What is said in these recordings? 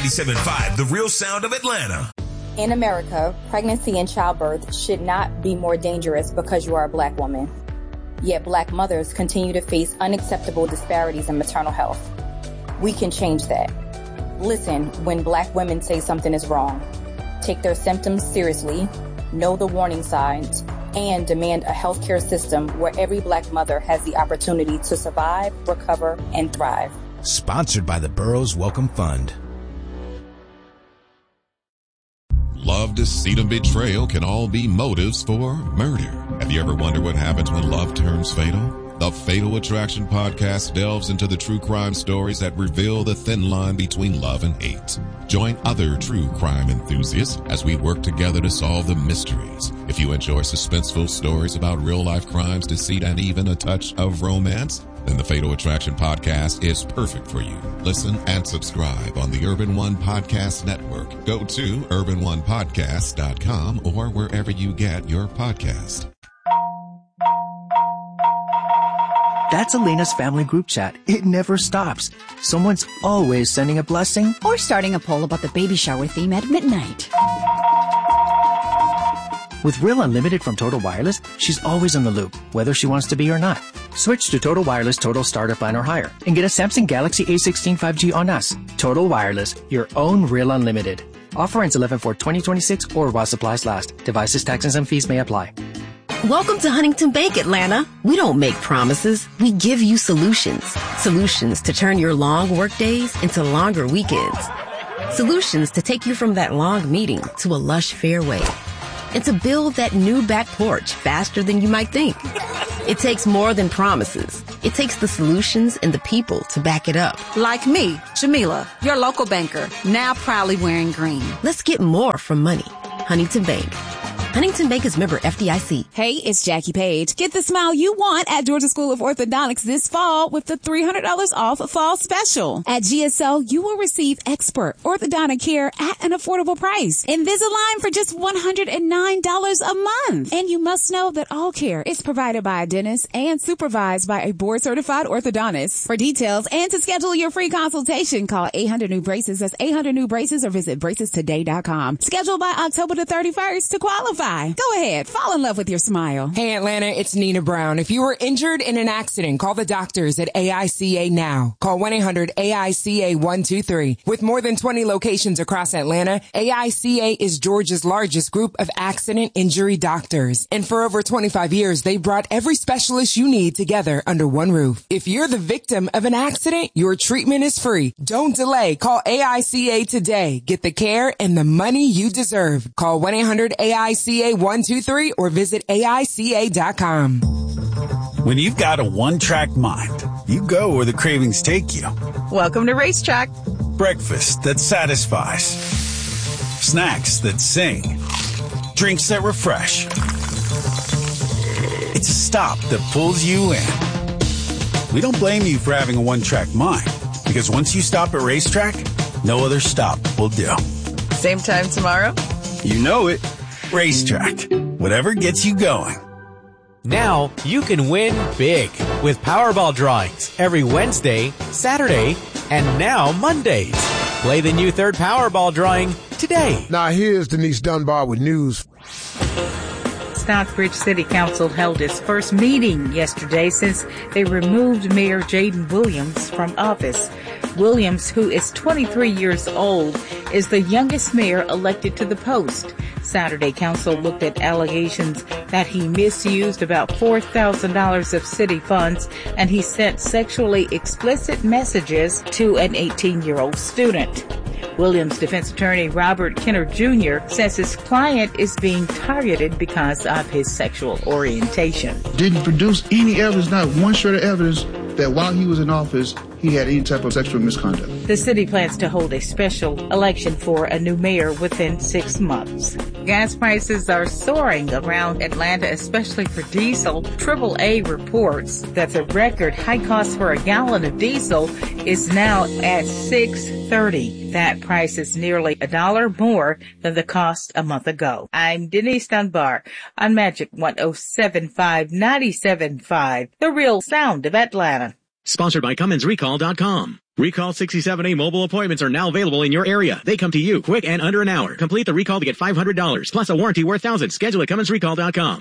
97.5, the real sound of Atlanta. In America, pregnancy and childbirth should not be more dangerous because you are a Black woman. Yet Black mothers continue to face unacceptable disparities in maternal health. We can change that. Listen when Black women say something is wrong. Take their symptoms seriously, know the warning signs, and demand a healthcare system where every Black mother has the opportunity to survive, recover, and thrive. Sponsored by the Burroughs Welcome Fund. Love, deceit, and betrayal can all be motives for murder. Have you ever wondered what happens when love turns fatal? The Fatal Attraction podcast delves into the true crime stories that reveal the thin line between love and hate. Join other true crime enthusiasts as we work together to solve the mysteries. If you enjoy suspenseful stories about real-life crimes, deceit, and even a touch of romance, then the Fatal Attraction podcast is perfect for you. Listen and subscribe on the Urban One Podcast Network. Go to urbanonepodcast.com or wherever you get your podcast. That's Elena's family group chat. It never stops. Someone's always sending a blessing or starting a poll about the baby shower theme at midnight. With Real Unlimited from Total Wireless, she's always in the loop, whether she wants to be or not. Switch to Total Wireless Total Starter Plan or higher and get a Samsung Galaxy A16 5G on us. Total Wireless, your own Real Unlimited. Offer ends 11/4/2026 or while supplies last. Devices, taxes, and fees may apply. Welcome to Huntington Bank, Atlanta. We don't make promises. We give you solutions. Solutions to turn your long work days into longer weekends. Solutions to take you from that long meeting to a lush fairway. And to build that new back porch faster than you might think. It takes more than promises. It takes the solutions and the people to back it up. Like me, Jamila, your local banker, now proudly wearing green. Let's get more from money. Huntington Bank. Huntington Bank is member FDIC. Hey, it's Jackie Page. Get the smile you want at Georgia School of Orthodontics this fall with the $300 off fall special. At GSO, you will receive expert orthodontic care at an affordable price. Invisalign for just $109 a month. And you must know that all care is provided by a dentist and supervised by a board-certified orthodontist. For details and to schedule your free consultation, call 800-NEW-BRACES. That's 800-NEW-BRACES or visit bracestoday.com. Schedule by October the 31st to qualify. Go ahead, fall in love with your smile. Hey Atlanta, it's Nina Brown. If you were injured in an accident, call the doctors at AICA now. Call 1-800-AICA-123. With more than 20 locations across Atlanta, AICA is Georgia's largest group of accident injury doctors. And for over 25 years, they brought every specialist you need together under one roof. If you're the victim of an accident, your treatment is free. Don't delay. Call AICA today. Get the care and the money you deserve. Call 1-800-AICA-123 or visit AICA.com. When you've got a one-track mind, you go where the cravings take you. Welcome to Racetrack. Breakfast that satisfies. Snacks that sing. Drinks that refresh. It's a stop that pulls you in. We don't blame you for having a one-track mind, because once you stop at Racetrack, no other stop will do. Same time tomorrow? You know it. Racetrack. Whatever gets you going. Now you can win big with Powerball drawings every Wednesday, Saturday, and now Mondays. Play the new third Powerball drawing today. Now here's Denise Dunbar with news. Stockbridge City Council held its first meeting yesterday since they removed Mayor Jaden Williams from office. Williams, who is 23 years old, is the youngest mayor elected to the post. Saturday, council looked at allegations that he misused about $4,000 of city funds and he sent sexually explicit messages to an 18-year-old student. Williams' defense attorney Robert Kenner Jr. says his client is being targeted because of his sexual orientation. Didn't produce any evidence, not one shred of evidence, that while he was in office, he had any type of sexual misconduct. The city plans to hold a special election for a new mayor within 6 months. Gas prices are soaring around Atlanta, especially for diesel. AAA reports that the record high cost for a gallon of diesel is now at $6.30. That price is nearly $1 more than the cost a month ago. I'm Denise Dunbar on Magic 107.5, 97.5, the real sound of Atlanta. Sponsored by Cummins Recall.com. Recall 67A mobile appointments are now available in your area. They come to you quick and under an hour. Complete the recall to get $500 plus a warranty worth $1,000. Schedule at CummonsRecall.com.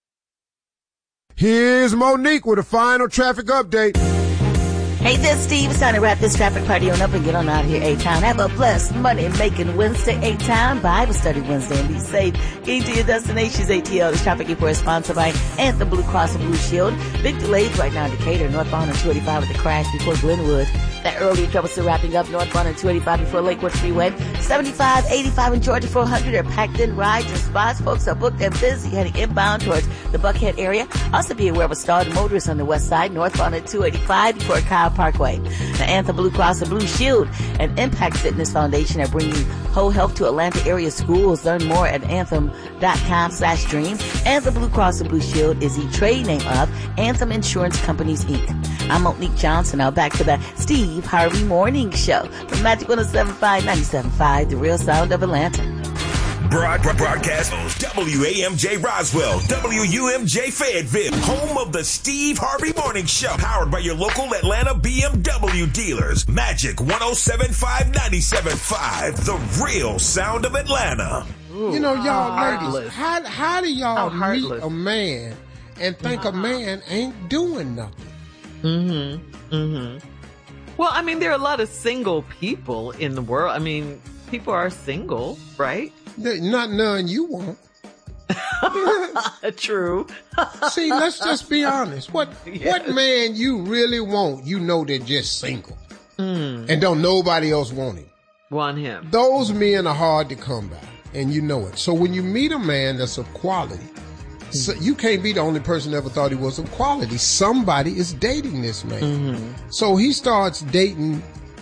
Here's Monique with a final traffic update. Hey there, Steve. It's time to wrap this traffic party on up and get on out of here, A-Town. Have a blessed money-making Wednesday, A-Town. Bible Study Wednesday, and be safe. Getting to your destinations, ATL. This traffic report is sponsored by Anthem Blue Cross and Blue Shield. Big delays right now in Decatur, northbound on 285 with the crash before Glenwood. That earlier trouble still wrapping up northbound on 285 before Lakewood Freeway. 75, 85 in Georgia 400 are packed in rides and spots. Folks are booked and busy heading inbound towards the Buckhead area. Also be aware of a stalled motorist on the west side, northbound at 285 before Kyle Parkway. The Anthem Blue Cross and Blue Shield and Impact Fitness Foundation are bringing whole health to Atlanta area schools. Learn more at anthem.com/dream. Anthem Blue Cross and Blue Shield is the trade name of Anthem Insurance Companies, Inc. I'm Monique Johnson. Now back to the Steve Harvey Morning Show from Magic 107.5, 97.5, the real sound of Atlanta. Broadcast WAMJ Roswell, WUMJ Fayetteville, home of the Steve Harvey Morning Show, powered by your local Atlanta BMW dealers. Magic 107.5, 97.5, the real sound of Atlanta. You know, y'all ladies, how do y'all meet a man and think a man ain't doing nothing? Well, I mean, there are a lot of single people in the world. I mean, people are single, right? Not none you want. True. See, let's just be honest. What man you really want, you know they're just single. And don't nobody else want him. Want him. Those men are hard to come by, and you know it. So when you meet a man that's of quality, so you can't be the only person that ever thought he was of quality. Somebody is dating this man. So he starts dating,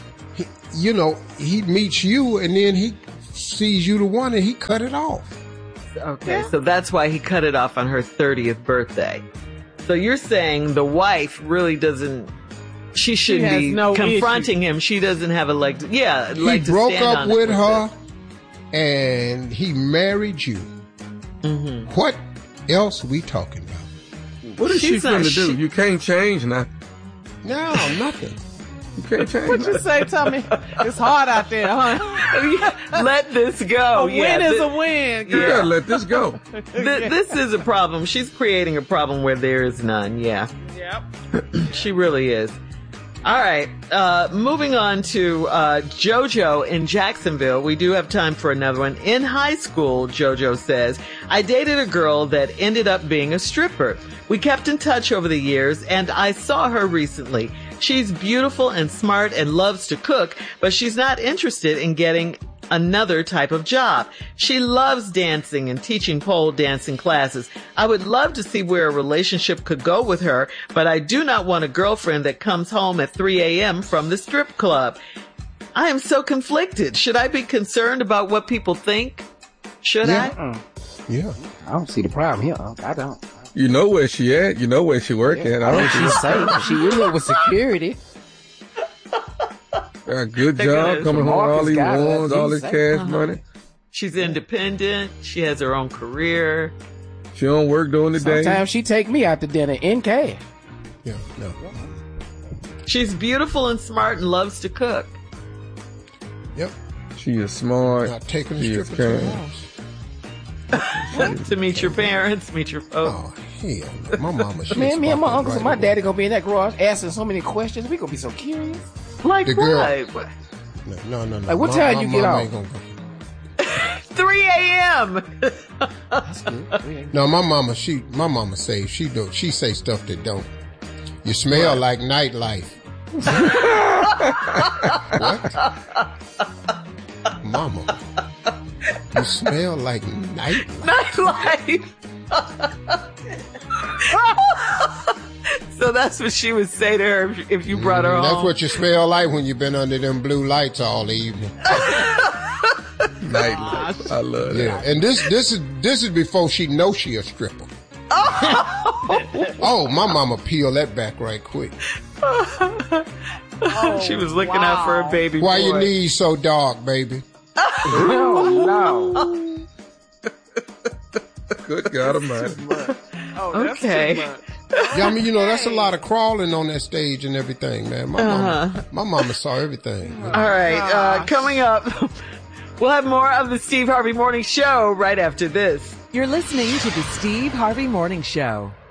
he meets you, and then he sees you the one, and he cut it off. Okay, so that's why he cut it off on her 30th birthday. So you're saying the wife really doesn't, she shouldn't be confronting him. She doesn't have a leg to, he broke up with her, and he married you. What else we talking about? What is she going to do? You can't change nothing. No, nothing. You can't change What you say, Tommy? It's hard out there, huh? Let this go. A win is a win. Girl. Yeah, let this go. This is a problem. She's creating a problem where there is none. Yeah. Yep. She really is. All right. Moving on to JoJo in Jacksonville. We do have time for another one. In high school, JoJo says, I dated a girl that ended up being a stripper. We kept in touch over the years, and I saw her recently. She's beautiful and smart and loves to cook, but she's not interested in getting another type of job. She loves dancing and teaching pole dancing classes. I would love to see where a relationship could go with her, but I do not want a girlfriend that comes home at 3 a.m. from the strip club. I am so conflicted. Should I be concerned about what people think? Should I? Yeah. I don't see the problem here. I don't. You know where she at. You know where she working. I think she's safe. She in there with security. Got a good job coming home with all these ones, all this cash money. She's independent. She has her own career. She don't work during the day. Sometimes she take me out to dinner in cash. Yeah, no. She's beautiful and smart and loves to cook. Yep. She is smart. Not taking the stripper to the house. To meet your parents, meet your folks. Oh, hell no. My mama, man, me and my uncles and my daddy gonna be in that garage asking so many questions. We gonna be so curious. Like the what? No. Like what time you get off? 3 a.m. That's good. No, my mama say she say stuff that don't. You smell like nightlife. What? Mama. You smell like nightlife. So that's what she would say to her if you brought her home. That's what you smell like when you've been under them blue lights all evening. Nightlife. I love that. Yeah, and this is before she knows she a stripper. Oh, my mama peeled that back right quick. She was looking out for her baby. Why boy. your knees so dark, baby? No. Good God Almighty. Oh, that's okay. too much. Yeah, I mean, that's a lot of crawling on that stage and everything, man. My mama saw everything. All right, coming up, we'll have more of the Steve Harvey Morning Show right after this. You're listening to the Steve Harvey Morning Show.